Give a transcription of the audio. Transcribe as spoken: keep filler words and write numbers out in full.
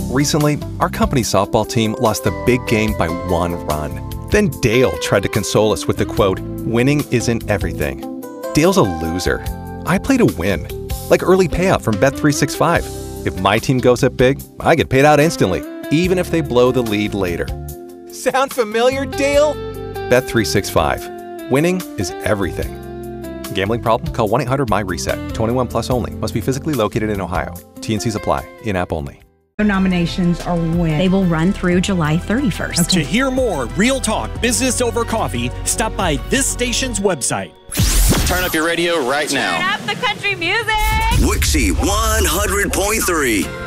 Recently, our company's softball team lost the big game by one run. Then Dale tried to console us with the quote, "Winning isn't everything." Dale's a loser. I play to win. Like early payout from Bet three sixty-five. If my team goes up big, I get paid out instantly, even if they blow the lead later. Sound familiar, Dale? Bet three sixty-five. Winning is everything. Gambling problem? Call one eight hundred M Y reset. twenty-one plus only. Must be physically located in Ohio. T and Cs apply. In-app only. Nominations are when? They will run through July thirty-first. Okay. To hear more Real Talk Business Over Coffee, stop by this station's website. Turn up your radio right now. Turn up the country music. Wixie one hundred point three.